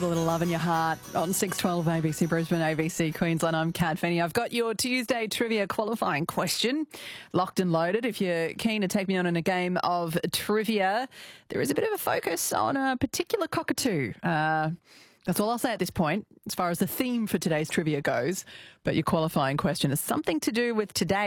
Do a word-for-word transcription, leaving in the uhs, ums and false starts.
A little love in your heart on six twelve A B C Brisbane, A B C Queensland. I'm Kat Finney. I've got your Tuesday trivia qualifying question locked and loaded. If you're keen to take me on in a game of trivia, there is a bit of a focus on a particular cockatoo. Uh, that's all I'll say at this point as far as the theme for today's trivia goes. But your qualifying question is something to do with today.